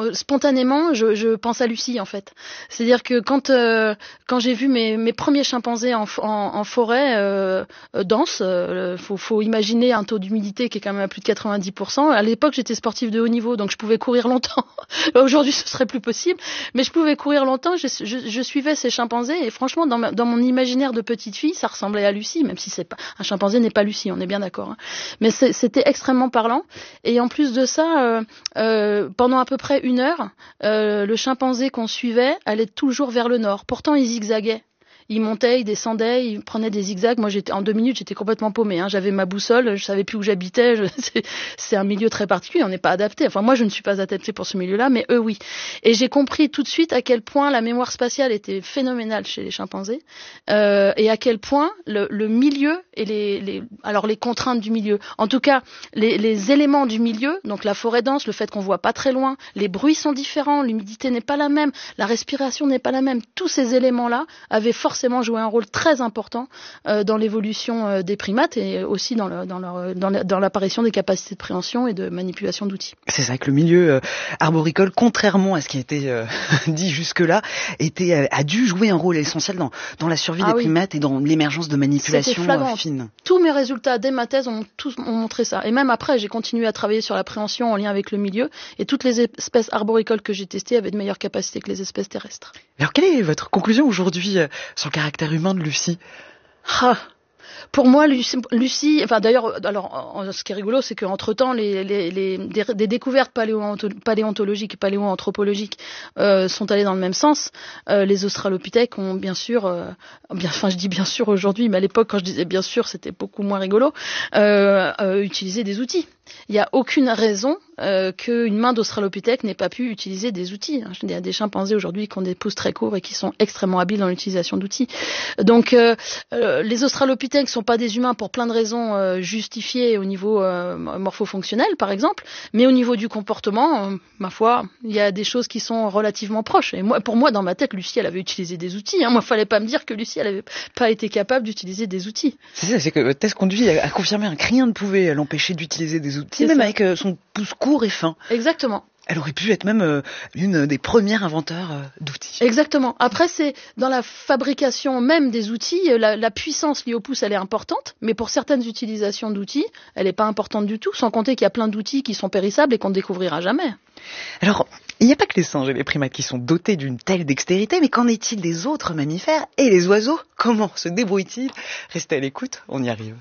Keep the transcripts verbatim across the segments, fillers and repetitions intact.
euh, spontanément, je, je pense à Lucie en fait. C'est-à-dire que quand euh, quand j'ai vu mes mes premiers chimpanzés en en, en forêt euh, euh, dense, euh, faut faut imaginer un taux d'humidité qui est quand même à plus de quatre-vingt-dix pour cent. À l'époque, j'étais sportive de haut niveau, donc je pouvais courir longtemps. Aujourd'hui, ce serait plus possible, mais je pouvais courir longtemps. Je, je, je suivais ces chimpanzés et franchement, dans ma, dans mon imaginaire de petite fille, ça ressemblait à Lucie, même si c'est pas un chimpanzé n'est pas Lucie, on est bien d'accord. Hein. Mais c'est, c'était extrêmement parlant. Et en plus de ça, euh, euh, pendant à peu près une heure, euh, le chimpanzé qu'on suivait allait toujours vers le nord. Pourtant, il zigzaguait. Il montait, il descendait, il prenait des zigzags. Moi, j'étais en deux minutes, j'étais complètement paumée. Hein. J'avais ma boussole, je savais plus où j'habitais. Je, c'est, c'est un milieu très particulier, on n'est pas adapté. Enfin, moi, je ne suis pas adaptée pour ce milieu-là, mais eux, oui. Et j'ai compris tout de suite à quel point la mémoire spatiale était phénoménale chez les chimpanzés, euh, et à quel point le, le milieu et les, les, alors les contraintes du milieu, en tout cas les, les éléments du milieu, donc la forêt dense, le fait qu'on voit pas très loin, les bruits sont différents, l'humidité n'est pas la même, la respiration n'est pas la même. Tous ces éléments-là avaient forcément joué un rôle très important euh, dans l'évolution euh, des primates et aussi dans, le, dans, leur, dans, le, dans l'apparition des capacités de préhension et de manipulation d'outils. C'est ça que le milieu euh, arboricole, contrairement à ce qui a été euh, dit jusque-là, était, euh, a dû jouer un rôle essentiel dans, dans la survie ah des oui. primates et dans l'émergence de manipulations euh, fines. Tous mes résultats dès ma thèse ont, tous, ont montré ça. Et même après, j'ai continué à travailler sur la préhension en lien avec le milieu et toutes les espèces arboricoles que j'ai testées avaient de meilleures capacités que les espèces terrestres. Alors quelle est votre conclusion aujourd'hui euh, sur le caractère humain de Lucie? Ah, pour moi, Lucie, Lucie, enfin d'ailleurs, alors ce qui est rigolo, c'est qu'entre temps, les, les, les des, des découvertes paléonto, paléontologiques et paléoanthropologiques euh, sont allées dans le même sens. Euh, les Australopithèques ont bien sûr, euh, bien, enfin je dis bien sûr aujourd'hui, mais à l'époque quand je disais bien sûr, c'était beaucoup moins rigolo, euh, euh, utilisé des outils. Il n'y a aucune raison euh, qu'une main d'Australopithèque n'ait pas pu utiliser des outils. Il y a des chimpanzés aujourd'hui qui ont des pouces très courts et qui sont extrêmement habiles dans l'utilisation d'outils. Donc euh, euh, les Australopithèques ne sont pas des humains pour plein de raisons euh, justifiées au niveau euh, morpho-fonctionnel, par exemple, mais au niveau du comportement, euh, ma foi, il y a des choses qui sont relativement proches. Et moi, pour moi, dans ma tête, Lucie, elle avait utilisé des outils. Hein. Moi, il ne fallait pas me dire que Lucie, elle n'avait pas été capable d'utiliser des outils. C'est ça, c'est que votre thèse conduit à confirmer que rien ne pouvait l'empêcher d'utiliser des outils. Outils, même ça. Avec euh, son pouce court et fin. Exactement. Elle aurait pu être même euh, une des premières inventeurs euh, d'outils. Exactement. Après, c'est dans la fabrication même des outils, la, la puissance liée au pouce, elle est importante, mais pour certaines utilisations d'outils, elle n'est pas importante du tout, sans compter qu'il y a plein d'outils qui sont périssables et qu'on ne découvrira jamais. Alors, il n'y a pas que les singes et les primates qui sont dotés d'une telle dextérité, mais qu'en est-il des autres mammifères et les oiseaux? Comment se débrouillent-ils? Restez à l'écoute, on y arrive.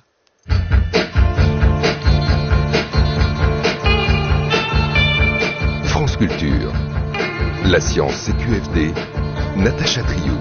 France Culture. La science C Q F D, Natacha Triou.